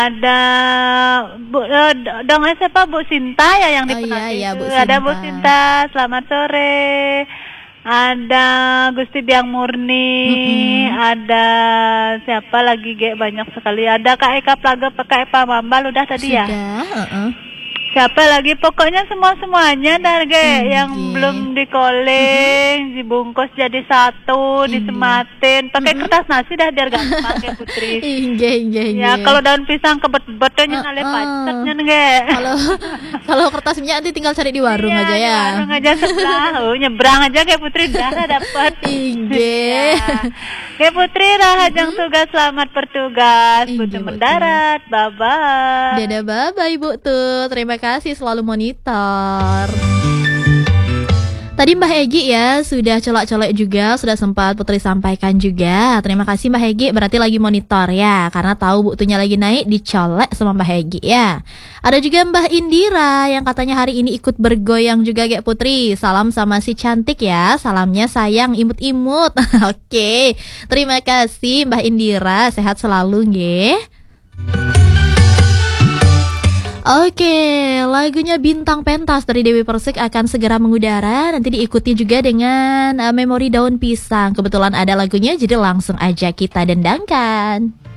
Ada dong siapa Bu Sinta ya yang di penalti iya, itu. Bu Ada Sinta. Bu Sinta, selamat sore. Ada Gusti Biang Murni, ada siapa lagi banyak sekali. Ada Kak Eka Plaga, Kak Epa Mambal udah tadi ya. Sudah, Siapa lagi? Pokoknya semuanya dah yang belum dikoling, dibungkus jadi satu, disematin, pakai kertas nasi dah biar gampang ya Putri. Ya kalau daun pisang kebet-betnya nale pacetnya nggak. Kalau kertas minyak nanti tinggal cari di warung aja ya. Di warung aja sebelah, nyebrang aja kayak Putri dah dapat. Kayak Putri rahajang tugas, selamat bertugas, butuh mendarat, bye-bye. Dadah bye-bye Ibu tuh, terima kasih selalu monitor. Tadi Mbak Egi ya sudah colok-colok juga, sudah sempat Putri sampaikan juga. Terima kasih Mbak Egi, berarti lagi monitor ya, karena tahu buktinya lagi naik, dicolek sama Mbak Egi ya. Ada juga Mbak Indira yang katanya hari ini ikut bergoyang juga kayak Putri. Salam sama si cantik ya, salamnya sayang imut-imut. Oke, terima kasih Mbak Indira, sehat selalu nggih. Oke, lagunya Bintang Pentas dari Dewi Persik akan segera mengudara. Nanti diikuti juga dengan Memori Daun Pisang. Kebetulan ada lagunya, jadi langsung aja kita dendangkan.